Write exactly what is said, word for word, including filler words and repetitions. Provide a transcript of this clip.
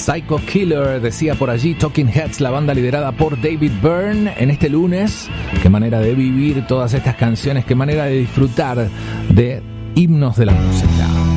Psycho Killer, decía por allí Talking Heads, la banda liderada por David Byrne. En este lunes, qué manera de vivir todas estas canciones, qué manera de disfrutar de himnos de la música.